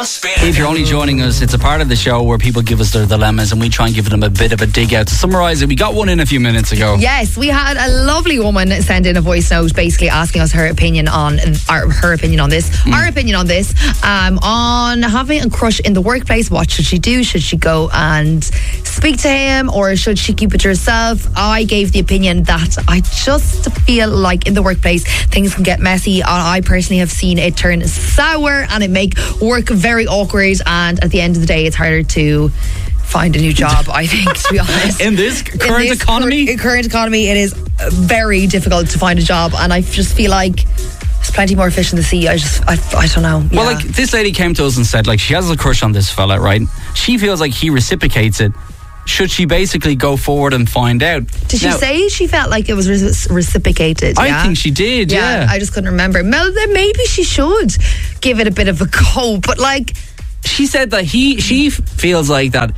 on Spin. If you're only joining us, it's a part of the show where people give us their dilemmas and we try and give them a bit of a dig out. To summarise it, we got one in a few minutes ago. Yes, we had a lovely woman send in a voice note basically asking us her opinion on our opinion on this, on having a crush in the workplace. What should she do? Should she go and speak to him, or should she keep it to herself? I gave the opinion that I just feel like in the workplace things can get messy. I personally have seen it turn sour and it make work very awkward, and at the end of the day it's harder to find a new job, I think, to be honest. In this current economy, it is very difficult to find a job, and I just feel like there's plenty more fish in the sea. I don't know. Well, like, this lady came to us and said, like, she has a crush on this fella, right? She feels like he reciprocates it. Should she basically go forward and find out? Did she say she felt like it was reciprocated? I think she did, yeah. I just couldn't remember. Well, then maybe she should give it a bit of a go. But, like, she said that she feels like that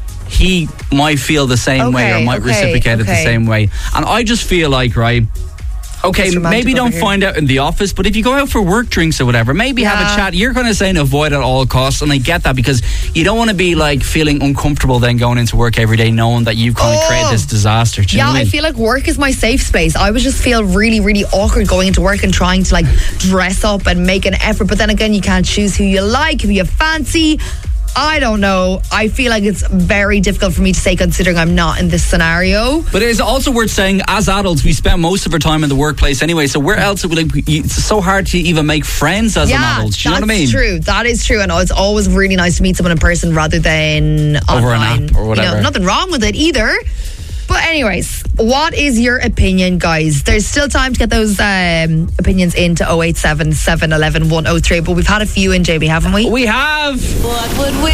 he might feel the same way or might reciprocate it the same way. And I just feel like, right, okay, maybe don't find out in the office, but if you go out for work drinks or whatever, maybe have a chat. You're going to say avoid at all costs, and I get that, because you don't want to be like feeling uncomfortable then going into work every day knowing that you've kind of created this disaster. Do you know what I mean? I feel like work is my safe space. I would just feel really, really awkward going into work and trying to like dress up and make an effort, but then again, you can't choose who you like, who you fancy. I don't know. I feel like it's very difficult for me to say, considering I'm not in this scenario. But it is also worth saying, as adults, we spend most of our time in the workplace anyway. So where else? It's so hard to even make friends as an adult. Do you know what I mean? True. That is true. And it's always really nice to meet someone in person rather than over online. An app or whatever. You know, nothing wrong with it either. But anyways, what is your opinion, guys? There's still time to get those opinions into 087 711 103. But we've had a few in, JB, haven't we? We have. What would we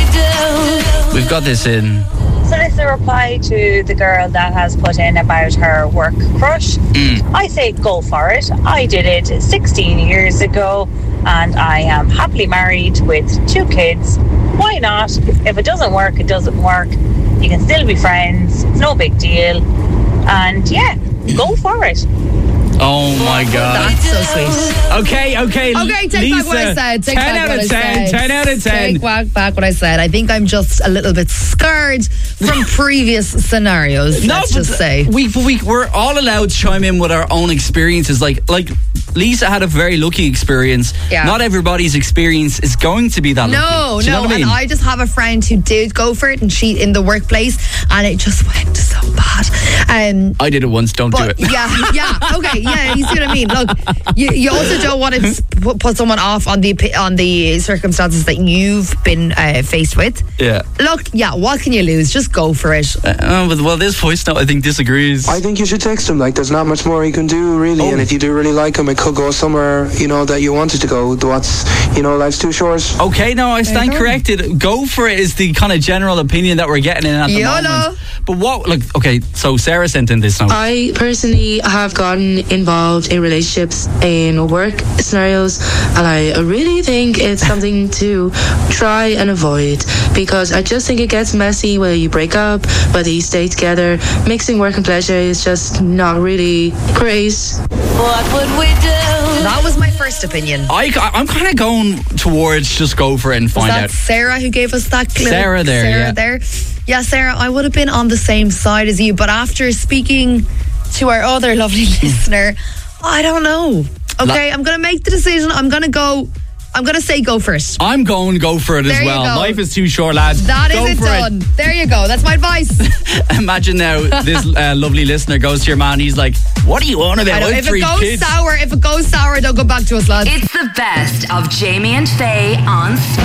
do? We've got this in. So this is a reply to the girl that has put in about her work crush. I say go for it. I did it 16 years ago and I am happily married with 2 kids. Why not? If it doesn't work, it doesn't work. You can still be friends. It's no big deal. And yeah, go for it. Oh my God. That's so sweet. Okay, take Lisa, back what I said. 10 out of 10. 10 out of 10. Take back what I said. I think I'm just a little bit scarred from previous scenarios. Let's just say. We're all allowed to chime in with our own experiences. Like Lisa had a very lucky experience. Yeah. Not everybody's experience is going to be that lucky. Do you know what I mean? And I just have a friend who did go for it and cheat in the workplace, and it just went so bad. I did it once. Don't do it. Yeah. Okay. Yeah, you see what I mean. Look, you also don't want to put someone off on the circumstances that you've been faced with. Yeah. Look, what can you lose? Just go for it. Well, this voice note I think disagrees. I think you should text him. Like, there's not much more you can do, really. And if you do really like him, it could go somewhere, that you wanted to go. Life's too short. Okay, no, I stand corrected. Go for it is the kind of general opinion that we're getting in at the moment. But so Sarah sent in this note. I personally have gotten involved in relationships in work scenarios, and I really think it's something to try and avoid, because I just think it gets messy whether you break up, whether you stay together. Mixing work and pleasure is just not really great. What would we do? That was my first opinion. I'm kind of going towards just go for it and find out. Sarah who gave us that clip? Sarah there. Yeah, Sarah, I would have been on the same side as you, but after speaking to our other lovely listener, I don't know. Okay, I'm going to make the decision. I'm going to say go for it. I'm going to go for it as well. Life is too short, lads. That is it done. There you go. That's my advice. Imagine now this lovely listener goes to your man. He's like, what are you on about? If it goes sour, don't go back to us, lads. It's the best of Jamie and Faye on